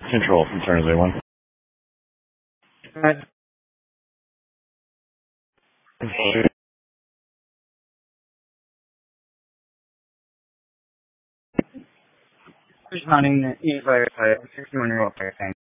Control from Turner A1. Good morning, E-Verify, 6 morning welfare.